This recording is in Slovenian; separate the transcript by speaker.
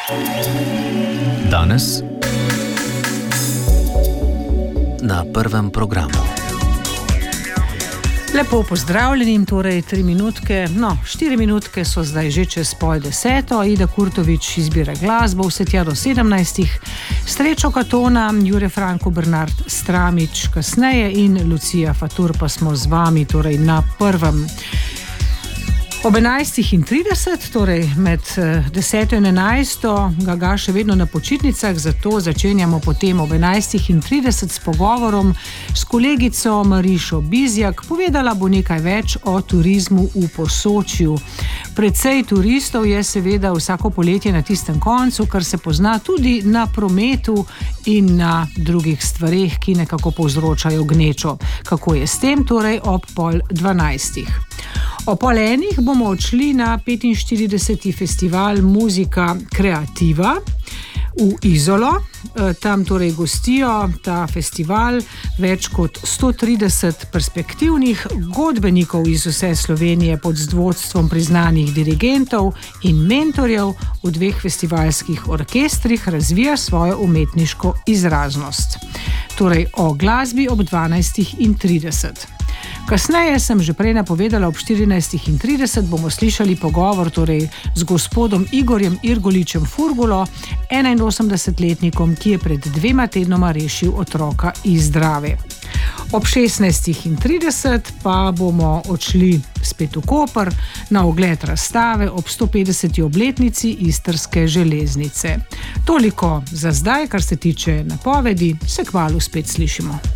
Speaker 1: Danes na prvem programu.
Speaker 2: Lepo pozdravljenim, torej 3 minutke, 4 minutke so zdaj že čez 9:30. Ida Kurtovič izbira glasbo, vse tja do 17. Srečo Katona, Jure Franko, Bernard Stramič kasneje in Lucija Fatur pa smo z vami, torej na prvem. Ob 11:30, torej med 10. in 11. Gaga še vedno na počitnicah, zato začenjamo potem ob 11:30 s pogovorom s kolegico Marišo Bizjak. Povedala bo nekaj več o turizmu v Posočju. Precej turistov je seveda vsako poletje na tistem koncu, kar se pozna tudi na prometu in na drugih stvareh, ki nekako povzročajo gnečo. Kako je s tem, torej ob 11:30. Ob 1:00 bomo odšli na 45. festival Muzika Kreativa v Izolo. Tam torej gostijo ta festival več kot 130 perspektivnih godbenikov iz vse Slovenije pod vodstvom priznanih dirigentov in mentorjev v 2 festivalskih orkestrih razvija svojo umetniško izraznost. Torej o glasbi ob 12:30. Kasneje sem že prej napovedala, ob 14:30 bomo slišali pogovor torej z gospodom Igorjem Irgoličem Furgulo, 81-letnikom, ki je pred 2 tednoma rešil otroka iz Drave. Ob 16:30 pa bomo odšli spet v Koper na ogled razstave ob 150. obletnici Istrske železnice. Toliko za zdaj, kar se tiče napovedi, se kmalu spet slišimo.